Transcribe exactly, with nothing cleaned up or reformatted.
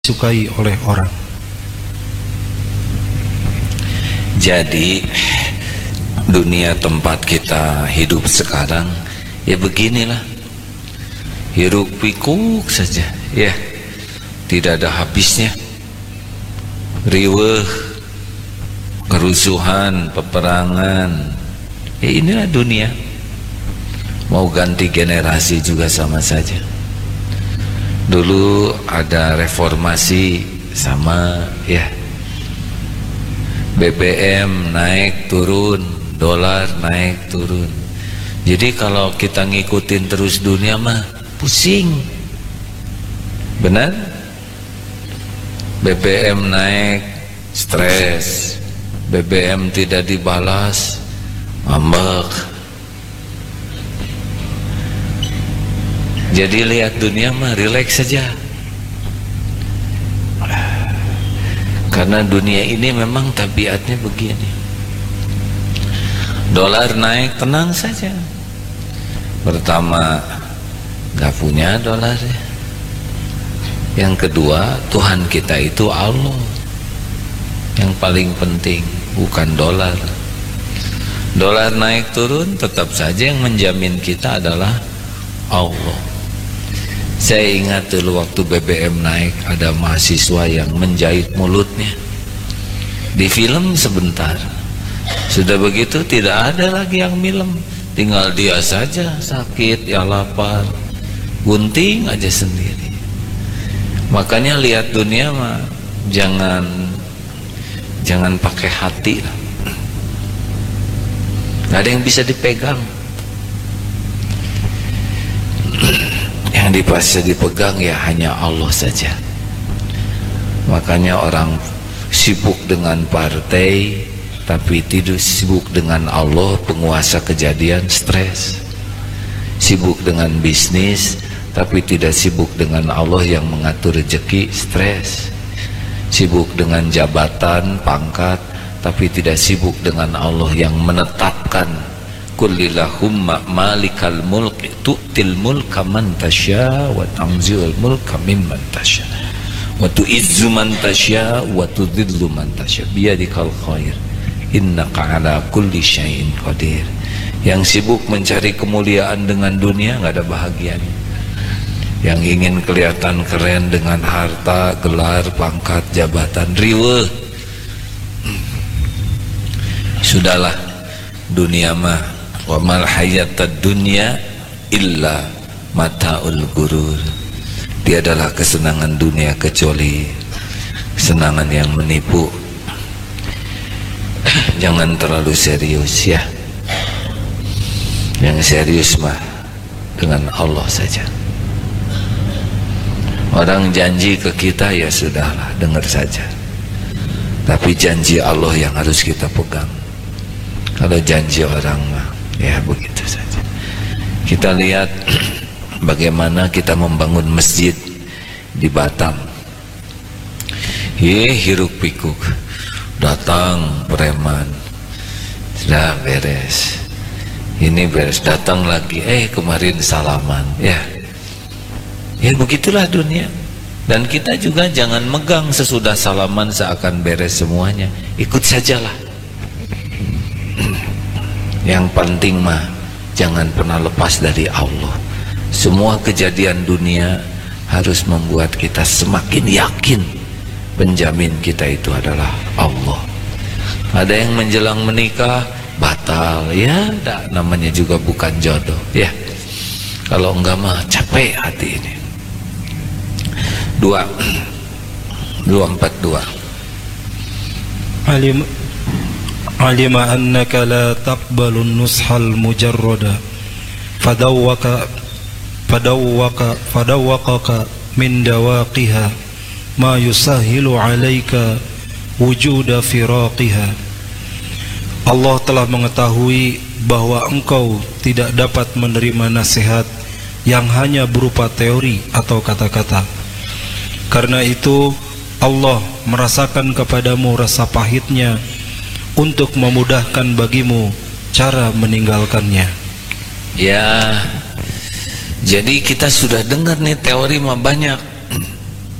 disukai oleh orang. Jadi dunia tempat kita hidup sekarang ya beginilah, hiruk pikuk saja ya, tidak ada habisnya. Riweuh, kerusuhan, peperangan, ya inilah dunia. Mau ganti generasi juga sama saja. Dulu ada reformasi sama ya, B B M naik turun, dolar naik turun. Jadi kalau kita ngikutin terus dunia mah pusing. Benar? B B M naik, stres. B B M tidak dibalas, ngambek. Jadi lihat dunia mah rileks saja. Karena dunia ini memang tabiatnya begini. Dolar naik tenang saja. Pertama, gak punya dolar ya. Yang kedua, Tuhan kita itu Allah. Yang paling penting bukan dolar. Dolar naik turun tetap saja yang menjamin kita adalah Allah. Saya ingat dulu waktu B B M naik, ada mahasiswa yang menjahit mulutnya di film sebentar. Sudah begitu tidak ada lagi yang milem, tinggal dia saja sakit ya, lapar, gunting aja sendiri. Makanya lihat dunia mah jangan jangan pakai hati lah. Gak ada yang bisa dipegang. Yang bisa dipegang ya hanya Allah saja. Makanya orang sibuk dengan partai tapi tidak sibuk dengan Allah, penguasa kejadian, stres. Sibuk dengan bisnis tapi tidak sibuk dengan Allah yang mengatur rezeki, stres. Sibuk dengan jabatan, pangkat tapi tidak sibuk dengan Allah yang menetapkan. Qulillahumma malikal mulki tu'til mulka man tasya wa tanzi'ul mulka mimman tasya wa tu'izzu man tasya wa tudhillu man tasya biyadikal khair innaka ala kulli syai'in qadir. Yang sibuk mencari kemuliaan dengan dunia nggak ada bahagianya. Yang ingin kelihatan keren dengan harta, gelar, pangkat, jabatan, riweuh. Sudahlah, dunia mah wa mal hayatad dunya illa mataul gurur. Tiadalah kesenangan dunia kecuali kesenangan yang menipu. Jangan terlalu serius ya. Yang serius mah dengan Allah saja. Orang janji ke kita ya sudahlah, dengar saja. Tapi janji Allah yang harus kita pegang. Kalau janji orang mah ya begitu saja. Kita lihat bagaimana kita membangun masjid di Batam. Ye, hiruk pikuk, datang preman, sudah beres. Ini beres, datang lagi, eh kemarin salaman, ya. Ya begitulah dunia. Dan kita juga jangan megang sesudah salaman seakan beres semuanya. Ikut sajalah. Yang penting mah jangan pernah lepas dari Allah. Semua kejadian dunia harus membuat kita semakin yakin penjamin kita itu adalah Allah. Ada yang menjelang menikah batal ya, enggak, namanya juga bukan jodoh ya. Kalau enggak mah capek hati ini. Dua dua empat dua. Alim alima annaka la taqbalun nushal mujarrada fadawwaka fadawwaka fadawwaqaka min dawaqiha ma yusahilu alaika wujuda firaqiha. Allah telah mengetahui bahwa engkau tidak dapat menerima nasihat yang hanya berupa teori atau kata-kata. Karena itu Allah merasakan kepadamu rasa pahitnya untuk memudahkan bagimu cara meninggalkannya. Ya, jadi kita sudah dengar nih teori mah banyak.